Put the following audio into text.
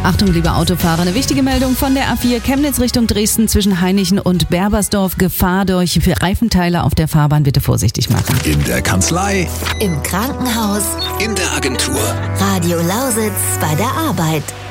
Achtung, liebe Autofahrer, eine wichtige Meldung von der A4 Chemnitz Richtung Dresden zwischen Hainichen und Berbersdorf. Gefahr durch Reifenteile auf der Fahrbahn, bitte vorsichtig machen. In der Kanzlei, im Krankenhaus, in der Agentur. Radio Lausitz bei der Arbeit.